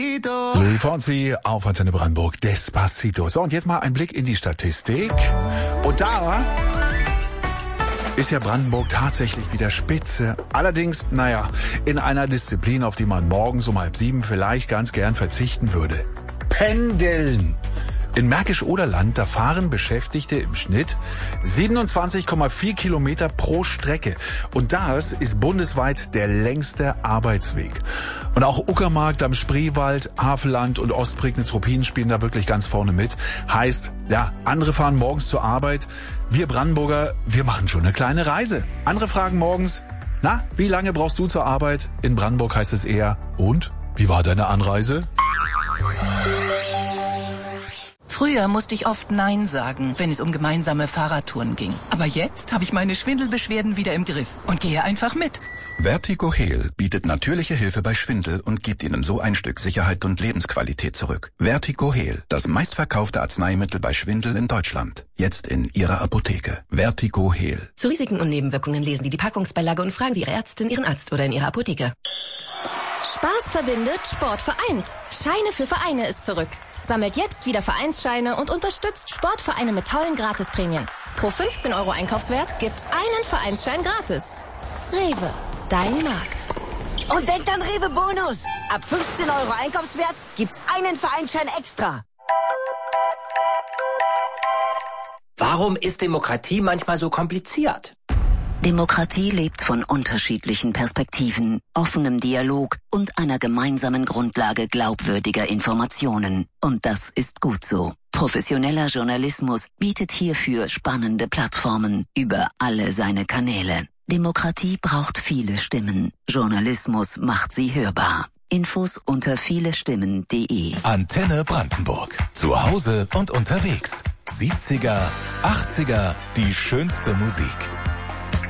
Louis Fonsi auf Antenne Brandenburg, Despacito. So, und jetzt mal ein Blick in die Statistik. Und da ist ja Brandenburg tatsächlich wieder Spitze. Allerdings, in einer Disziplin, auf die man morgens um 6:30 vielleicht ganz gern verzichten würde. Pendeln. In Märkisch-Oderland, da fahren Beschäftigte im Schnitt 27,4 Kilometer pro Strecke. Und das ist bundesweit der längste Arbeitsweg. Und auch Uckermark am Spreewald, Havelland und Ostprignitz-Ruppin spielen da wirklich ganz vorne mit. Heißt, andere fahren morgens zur Arbeit. Wir Brandenburger, wir machen schon eine kleine Reise. Andere fragen morgens, wie lange brauchst du zur Arbeit? In Brandenburg heißt es eher, und? Wie war deine Anreise? Früher musste ich oft Nein sagen, wenn es um gemeinsame Fahrradtouren ging. Aber jetzt habe ich meine Schwindelbeschwerden wieder im Griff und gehe einfach mit. Vertigo Heal bietet natürliche Hilfe bei Schwindel und gibt Ihnen so ein Stück Sicherheit und Lebensqualität zurück. Vertigo Heal, das meistverkaufte Arzneimittel bei Schwindel in Deutschland. Jetzt in Ihrer Apotheke. Vertigo Heal. Zu Risiken und Nebenwirkungen lesen Sie die Packungsbeilage und fragen Sie Ihre Ärztin, Ihren Arzt oder in Ihrer Apotheke. Spaß verbindet, Sport vereint. Scheine für Vereine ist zurück. Sammelt jetzt wieder Vereinsscheine und unterstützt Sportvereine mit tollen Gratisprämien. Pro 15 € Einkaufswert gibt's einen Vereinsschein gratis. Rewe, dein Markt. Und denkt an Rewe Bonus. Ab 15 € Einkaufswert gibt's einen Vereinsschein extra. Warum ist Demokratie manchmal so kompliziert? Demokratie lebt von unterschiedlichen Perspektiven, offenem Dialog und einer gemeinsamen Grundlage glaubwürdiger Informationen. Und das ist gut so. Professioneller Journalismus bietet hierfür spannende Plattformen über alle seine Kanäle. Demokratie braucht viele Stimmen. Journalismus macht sie hörbar. Infos unter vielestimmen.de. Antenne Brandenburg. Zu Hause und unterwegs. 70er, 80er, die schönste Musik.